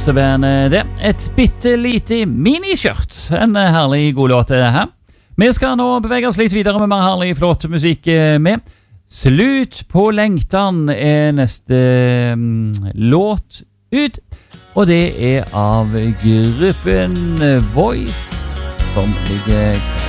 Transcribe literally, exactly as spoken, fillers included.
Dagsbandet det. Et bitte lite miniskjørt. En herlig god låt det her. Vi skal nå bevege oss litt videre med mer herlig flott musikk med. Slutt på lengtan er neste um, låt ut. Og det er av gruppen Voice som ligger